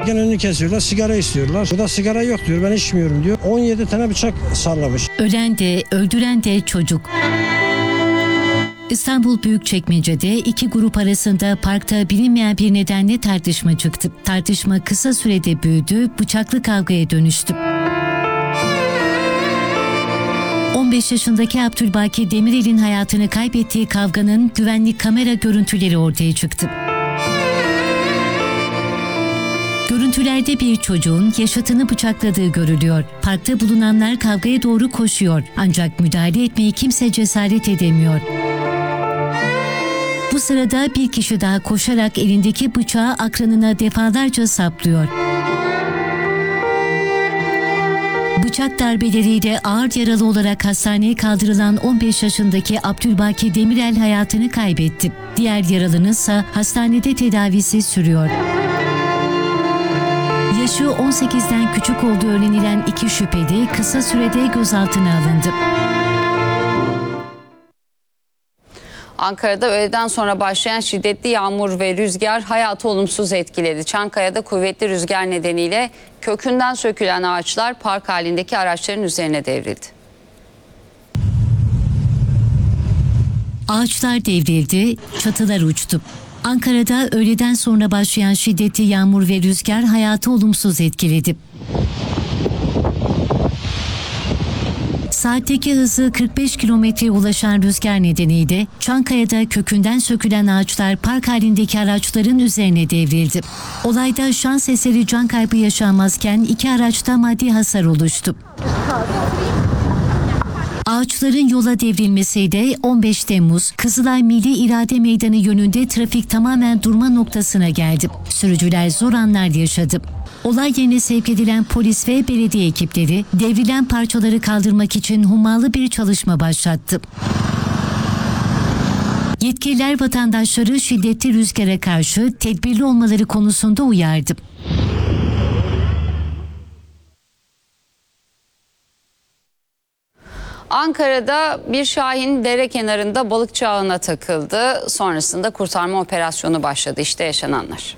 Gene önünü kesiyorlar, sigara istiyorlar. Bu da sigara yok diyor, ben içmiyorum diyor. 17 tane bıçak sallamış. Ölen de öldüren de çocuk. İstanbul Büyükçekmece'de iki grup arasında parkta bilinmeyen bir nedenle tartışma çıktı. Tartışma kısa sürede büyüdü, bıçaklı kavgaya dönüştü. 15 yaşındaki Abdülbaki Demirel'in hayatını kaybettiği kavganın güvenlik kamera görüntüleri ortaya çıktı. Görüntülerde bir çocuğun yaşıtını bıçakladığı görülüyor. Parkta bulunanlar kavgaya doğru koşuyor. Ancak müdahale etmeyi kimse cesaret edemiyor. Bu sırada bir kişi daha koşarak elindeki bıçağı akranına defalarca saplıyor. Bıçak darbeleriyle ağır yaralı olarak hastaneye kaldırılan 15 yaşındaki Abdülbaki Demirel hayatını kaybetti. Diğer yaralının ise hastanede tedavisi sürüyor. Yaşı 18'den küçük olduğu öğrenilen iki şüpheli kısa sürede gözaltına alındı. Ankara'da öğleden sonra başlayan şiddetli yağmur ve rüzgar hayatı olumsuz etkiledi. Çankaya'da kuvvetli rüzgar nedeniyle kökünden sökülen ağaçlar park halindeki araçların üzerine devrildi. Ağaçlar devrildi, çatılar uçtu. Ankara'da öğleden sonra başlayan şiddetli yağmur ve rüzgar hayatı olumsuz etkiledi. Saatteki hızı 45 kilometreye ulaşan rüzgar nedeniyle Çankaya'da kökünden sökülen ağaçlar park halindeki araçların üzerine devrildi. Olayda şans eseri can kaybı yaşanmazken iki araçta maddi hasar oluştu. Ağaçların yola devrilmesiyle 15 Temmuz Kızılay Milli İrade Meydanı yönünde trafik tamamen durma noktasına geldi. Sürücüler zor anlar yaşadı. Olay yerine sevk edilen polis ve belediye ekipleri devrilen parçaları kaldırmak için hummalı bir çalışma başlattı. Yetkililer vatandaşları şiddetli rüzgara karşı tedbirli olmaları konusunda uyardı. Ankara'da bir şahin dere kenarında balıkçı ağına takıldı. Sonrasında kurtarma operasyonu başladı. İşte yaşananlar.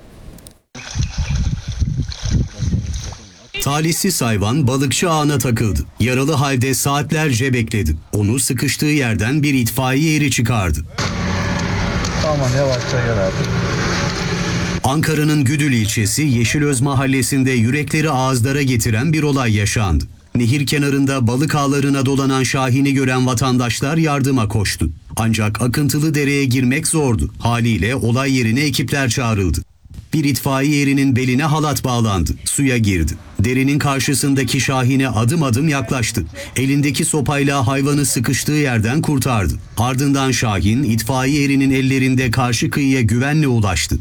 Talihsiz hayvan balıkçı ağına takıldı. Yaralı halde saatlerce bekledi. Onu sıkıştığı yerden bir itfaiye eri çıkardı. Aman yavaşça gel abi. Ankara'nın Güdül ilçesi Yeşilöz mahallesinde yürekleri ağızlara getiren bir olay yaşandı. Nehir kenarında balık ağlarına dolanan şahini gören vatandaşlar yardıma koştu. Ancak akıntılı dereye girmek zordu. Haliyle olay yerine ekipler çağrıldı. Bir itfaiye erinin beline halat bağlandı. Suya girdi. Derenin karşısındaki şahine adım adım yaklaştı. Elindeki sopayla hayvanı sıkıştığı yerden kurtardı. Ardından şahin itfaiye erinin ellerinde karşı kıyıya güvenle ulaştı.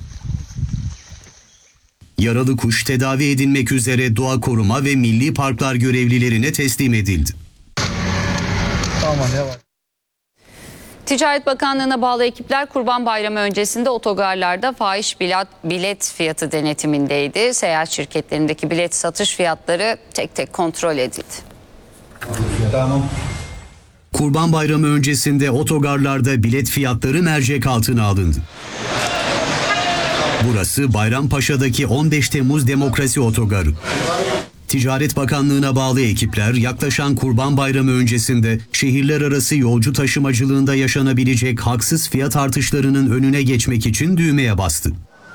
Yaralı kuş tedavi edilmek üzere Doğa Koruma ve Milli Parklar görevlilerine teslim edildi. Aman yavaş. Ticaret Bakanlığı'na bağlı ekipler Kurban Bayramı öncesinde otogarlarda fahiş bilet fiyatı denetimindeydi. Seyahat şirketlerindeki bilet satış fiyatları tek tek kontrol edildi. Kurban Bayramı öncesinde otogarlarda bilet fiyatları mercek altına alındı. Burası Bayrampaşa'daki 15 Temmuz Demokrasi Otogarı. Ticaret Bakanlığı'na bağlı ekipler yaklaşan Kurban Bayramı öncesinde şehirler arası yolcu taşımacılığında yaşanabilecek haksız fiyat artışlarının önüne geçmek için düğmeye bastı.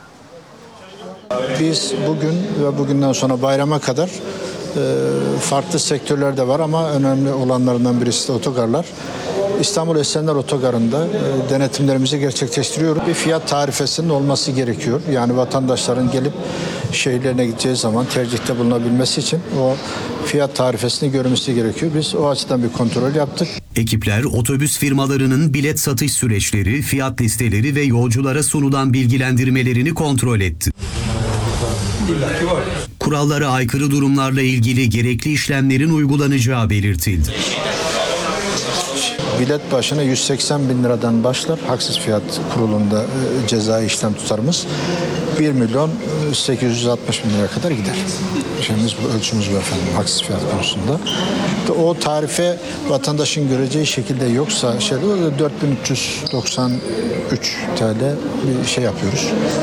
Biz bugün ve bugünden sonra bayrama kadar farklı sektörler de var ama önemli olanlarından birisi de otogarlar. İstanbul Esenler Otogarı'nda denetimlerimizi gerçekleştiriyoruz. Bir fiyat tarifesinin olması gerekiyor. Yani vatandaşların gelip şehirlerine gideceği zaman tercihte bulunabilmesi için o fiyat tarifesini görmesi gerekiyor. Biz o açıdan bir kontrol yaptık. Ekipler otobüs firmalarının bilet satış süreçleri, fiyat listeleri ve yolculara sunulan bilgilendirmelerini kontrol etti. Kurallara aykırı durumlarla ilgili gerekli işlemlerin uygulanacağı belirtildi. Bilet başına 180 bin liradan başlar. Haksız fiyat kurulunda cezai işlem tutarımız 1 milyon 860 bin liraya kadar gider. Şeyimiz bu, ölçümüz bu efendim haksız fiyat konusunda. O tarife vatandaşın göreceği şekilde yoksa 4393 TL bir şey yapıyoruz.